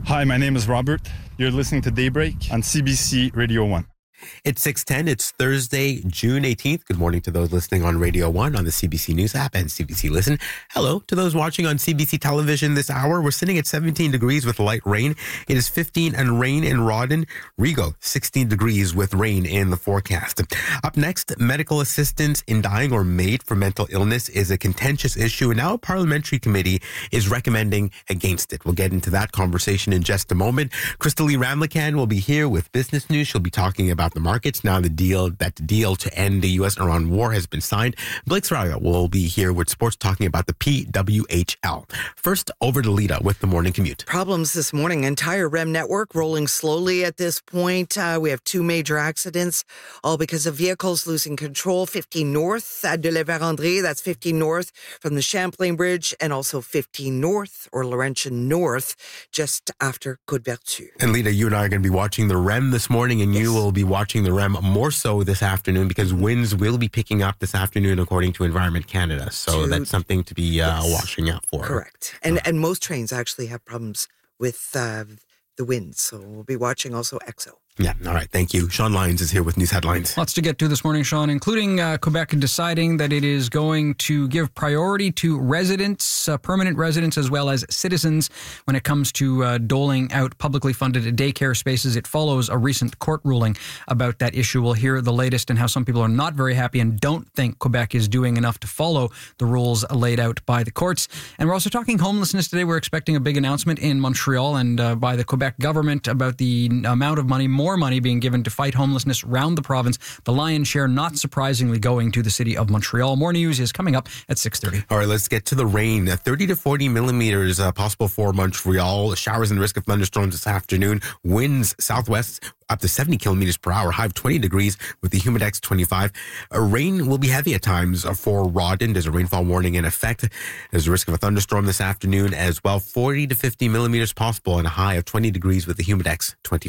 Hi, my name is Robert. You're listening to Daybreak on CBC Radio 1. It's 6:10. It's Thursday, June 18th. Good morning to those listening on Radio 1 on the CBC News app and CBC Listen. Hello to those watching on CBC Television this hour. We're sitting at 17 degrees with light rain. It is 15 and rain in Rawdon. Rigaud, 16 degrees with rain in the forecast. Up next, medical assistance in dying or made for mental illness is a contentious issue, and now a parliamentary committee is recommending against it. We'll get into that conversation in just a moment. Crystalie Ramlakan will be here with business news. She'll be talking about the markets now the deal to end the U.S.-Iran war has been signed. Blake Saraga will be here with sports talking about the PWHL. First, over to Lita with the morning commute. Problems this morning. Entire REM network rolling slowly at this point. We have two major accidents, all because of vehicles losing control. 15 north at de la Vérendrye, that's 15 north from the Champlain Bridge, and also 15 north or Laurentian North just after Côte-Vertu. And Lita, you and I are going to be watching the REM this morning, and you will be watching the REM more so this afternoon because winds will be picking up this afternoon according to Environment Canada. So that's something to be watching out for. Correct. And most trains actually have problems with the winds. So we'll be watching also EXO. Yeah, all right. Thank you. Sean Lyons is here with news headlines. Lots to get to this morning, Sean, including Quebec deciding that it is going to give priority to residents, permanent residents, as well as citizens when it comes to doling out publicly funded daycare spaces. It follows a recent court ruling about that issue. We'll hear the latest and how some people are not very happy and don't think Quebec is doing enough to follow the rules laid out by the courts. And we're also talking homelessness today. We're expecting a big announcement in Montreal and by the Quebec government about the amount of money, more money being given to fight homelessness around the province. The lion's share, not surprisingly, going to the city of Montreal. More news is coming up at 6:30. All right, let's get to the rain. 30 to 40 millimeters possible for Montreal. Showers and risk of thunderstorms this afternoon. Winds southwest up to 70 kilometers per hour. High of 20 degrees with the humidex 25. Rain will be heavy at times for Rawdon. There's a rainfall warning in effect. There's a risk of a thunderstorm this afternoon as well. 40 to 50 millimeters possible and a high of 20 degrees with the humidex 25.